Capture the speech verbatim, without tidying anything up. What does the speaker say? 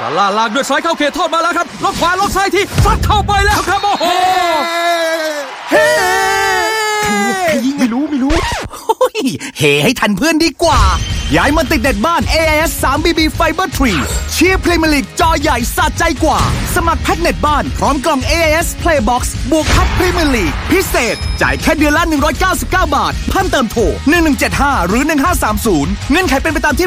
าร่าลากด้วยซ้ายเข้าเขตโทษมาแล้วครับล็อกขวาล็อกซ้ายที่ฟัดเข้าไปแล้วครับโอ้โหเฮ้ใครยิงไม่รู้ไม่รู้เฮให้ทันเพื่อนดีกว่าย้ายมาติดเน็ตบ้าน เอ ไอ เอส ทรี บี บี Fiber ทรีเชียร์พรีเมียร์ลีกจอใหญ่สะใจกว่าสมัครแพ็กเน็ตบ้านพร้อมกล่อง เอ ไอ เอส Playbox บวกแพ็กพรีเมียร์ลีกพิเศษจ่ายแค่เดือนละหนึ่งร้อยเก้าสิบเก้าบาทเพิ่มเติมโทรหนึ่งหนึ่งเจ็ดห้าหรือหนึ่งห้าสามศูนย์เงื่อนไขเป็นไปตามที่